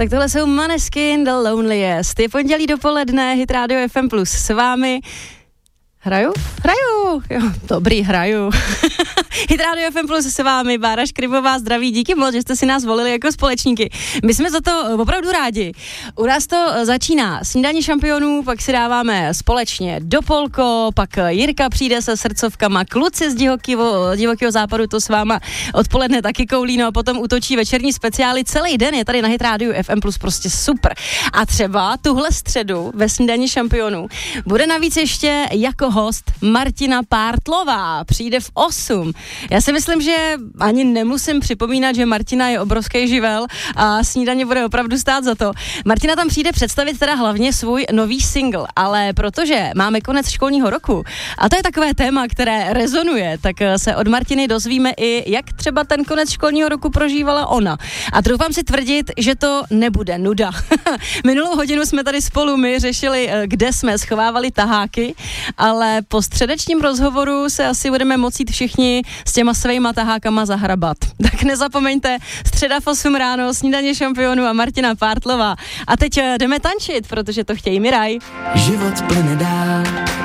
Tak tohle jsou Måneskin, The Loneliest. Je pondělí dopoledne, Hit Radio FM Plus s vámi. Hraju? Jo, dobrý, hraju. Hit Radio FM Plus s vámi, Bára Škrybová, zdraví, díky moc, že jste si nás volili jako společníky. My jsme za to opravdu rádi. U nás to začíná snídaní šampionů, pak si dáváme společně Dopolko, pak Jirka přijde se srdcovkama, kluci z divokého západu to s váma odpoledne taky koulí, no a potom útočí večerní speciály. Celý den je tady na Hit Radio FM Plus prostě super. A třeba tuhle středu ve snídaní šampionů bude navíc ještě jako host Martina Pártlová. Přijde v 8. Já si myslím, že ani nemusím připomínat, že Martina je obrovský živel a snídaně bude opravdu stát za to. Martina tam přijde představit teda hlavně svůj nový single, ale protože máme konec školního roku a to je takové téma, které rezonuje, tak se od Martiny dozvíme i, jak třeba ten konec školního roku prožívala ona. A troufám si tvrdit, že to nebude nuda. Minulou hodinu jsme tady spolu my řešili, kde jsme schovávali taháky, ale po středečním rozhovoru se asi budeme moci všichni s těma svejma tahákama zahrabat. Tak nezapomeňte, středa v 8 ráno, snídaně šampionů a Martina Pártlová. A teď jdeme tančit, protože to chtějí Miraj. Život plyne dál,